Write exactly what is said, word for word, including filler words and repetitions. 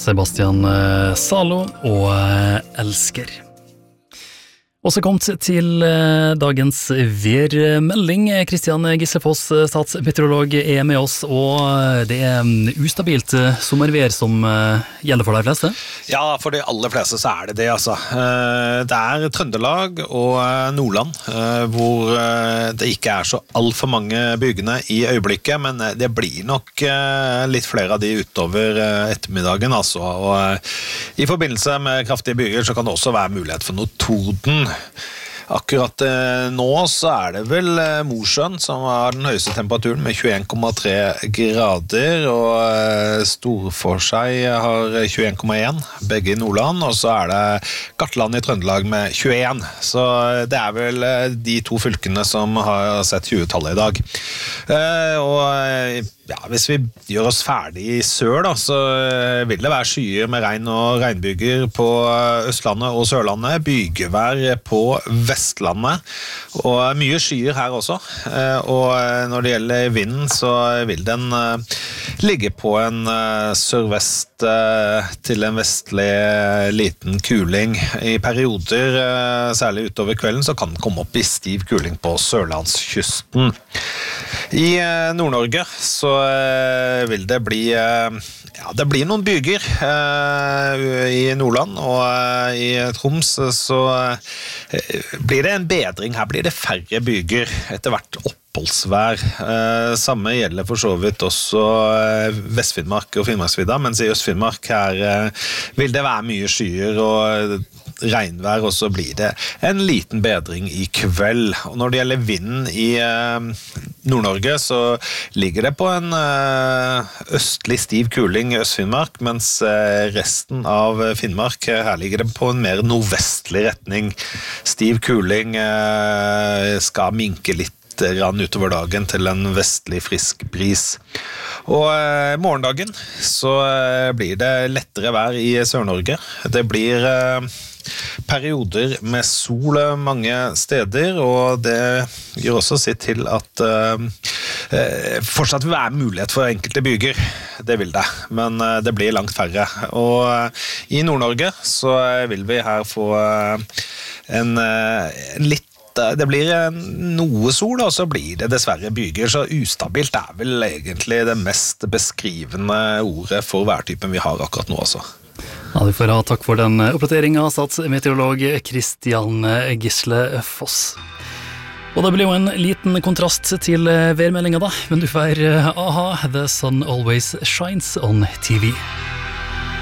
Sebastian Salo og Elsker. Også kommet til dagens værmelding. Kristian Gislefoss, statsmeteorolog, er med oss, og det er ustabilt sommervær som gjelder for de fleste? Ja, for de aller fleste så er det det, altså. Det er Trøndelag og Nordland, hvor det ikke er så alt for mange bygene i øyeblikket, men det blir nok litt flere av de utover ettermiddagen, altså. Og i forbindelse med kraftige byger så kan det også være mulighet for noe torden. Akkurat eh, nå så er det vel eh, Mosjøen som har den høyeste temperaturen med tjueen komma tre grader, og eh, Storforskjei har tjueen komma en, begge i Nordland, og så er det Gartland i Trøndelag med tjueen. Så det er vel eh, de to fylkene som har sett tjue-tallet i dag. Eh, og ja, hvis vi gjør oss ferdig i sør da, så vil det være skyer med regn og regnbyger på Østlandet og Sørlandet, bygevær på Vestlandet, og mye skyer her også. Og når det gjelder vinden, så vil den ligge på en sørvest til en vestlig liten kuling. I perioder, særlig utover kvelden, så kan den komme opp i stiv kuling på Sørlandskysten. I Nord-Norge så vil det bli, ja, det blir noen byger i Nordland, og i Troms så blir det en bedring. Her blir det færre byger etter hvert oppholdsvær. Samme gjelder for så vidt også Vest-Finnmark og Finnmarksvidda, mens i Øst-Finnmark her vil det være mye skyer og regnvær, og så blir det en liten bedring i kveld. Og når det gjelder vinden i Nord-Norge, så ligger det på en østlig stiv kuling i Øst-Finnmark, mens resten av Finnmark, her ligger det på en mer nordvestlig retning. Stiv kuling skal minke litt grann utover dagen til en vestlig frisk bris. Og eh, morgendagen så eh, blir det lettere vær i Sør-Norge. Det blir eh, perioder med sol mange steder, og det gjør også sitt til at eh, fortsatt vil være mulighet for enkelte byger. Det vil det, men eh, det blir langt færre. Og eh, i Nord-Norge så vil vi her få eh, en, eh, en litt Det blir noe sol, og så blir det dessverre byger, så ustabilt er vel egentlig det mest beskrivende ordet for værtypen vi har akkurat nå, altså. Ja, du får ha takk for den oppdateringen, statsmeteorolog Kristian Gislefoss. Og det blir jo en liten kontrast til værmeldingen da, men du får aha, The Sun Always Shines on T V.